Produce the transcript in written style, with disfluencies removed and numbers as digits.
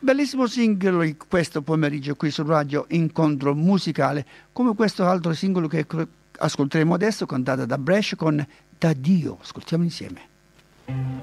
Bellissimo singolo questo pomeriggio qui su Radio Incontro Musicale, come questo altro singolo che ascolteremo adesso, cantato da Brescia con Da Dio. Ascoltiamo insieme.